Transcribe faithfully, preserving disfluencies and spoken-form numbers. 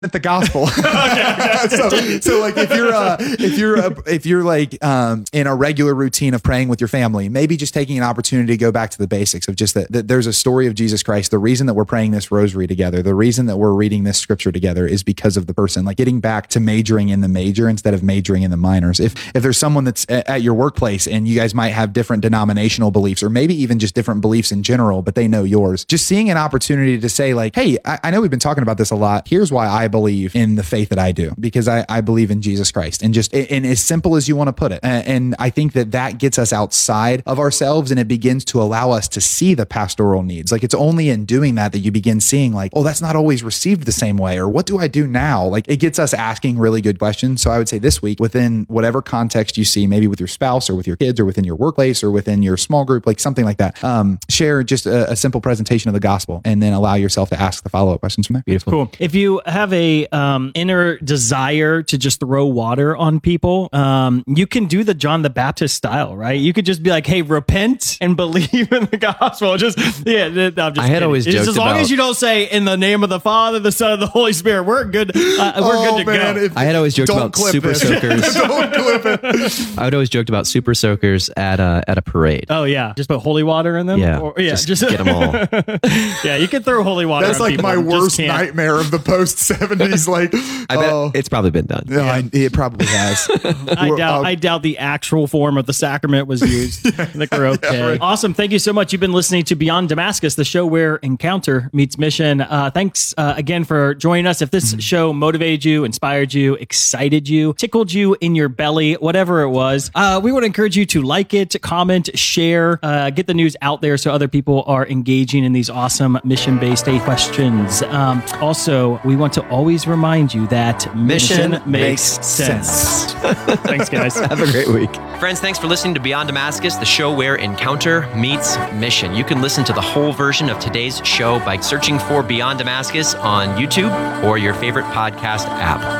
the gospel. so, so like if you're uh, if you're uh, if you're like um, in a regular routine of praying with your family, maybe just taking an opportunity to go back to the basics of just that, that there's a story of Jesus Christ. The reason that we're praying this rosary together, the reason that we're reading this scripture together is because of the person. Like getting back to majoring in the major instead of majoring in the minors. If if there's someone that's at your workplace and you guys might have different denominational beliefs or maybe even just different beliefs in general, but they know yours, just seeing an opportunity to say like, hey, I, I know we've been talking about this a lot. Here's why I believe in the faith that I do, because I, I believe in Jesus Christ, and just and as simple as you want to put it. And, and I think that that gets us outside of ourselves and it begins to allow us to see the pastoral needs. Like it's only in doing that that you begin seeing like, oh, that's not always received the same way, or what do I do now? Like it gets us asking really good questions. So I would say this week, within whatever context you see, maybe with your spouse or with your kids or within your workplace or within your small group, like something like that, um, share just a, a simple presentation of the gospel and then allow yourself to ask the follow-up questions from there. Beautiful. Cool. If you have a um, inner desire to just throw water on people, um, you can do the John the Baptist style, right? You could just be like, hey, repent and believe in the gospel. Just, yeah, I'm just I had kidding. always It's joked as long about- as you don't say in the name of the Father, the Son, and the Holy Spirit, we're good. Uh, we're Oh, good to man, go. if- I had always joked Don't about clip super this. soakers. Don't clip it. I would always joked about super soakers at a at a parade. Oh yeah, just put holy water in them. Yeah, or, yeah, just just get 'em all. Yeah, you can throw holy water. That's on like people, my you just worst can't. nightmare of the post seventies. Like, I bet oh, it's probably been done. no, I, it probably has. I We're- doubt. uh, I doubt the actual form of the sacrament was used. I think we're okay. right. Awesome. Thank you so much. You've been listening to Beyond Damascus, the show where encounter meets mission. Uh, thanks uh, again for joining us. If this show motivated you, inspired you, excited you, tickled you in your belly, whatever it was, uh, we want to encourage you to like it, comment, share, uh, get the news out there so other people are engaging in these awesome mission-based faith questions. Um, also, we want to always remind you that mission, Mission makes, makes sense. sense. Thanks, guys. Have a great week. Friends, thanks for listening to Beyond Damascus, the show where encounter meets mission. You can listen to the whole version of today's show by searching for Beyond Damascus on YouTube or your favorite podcast app.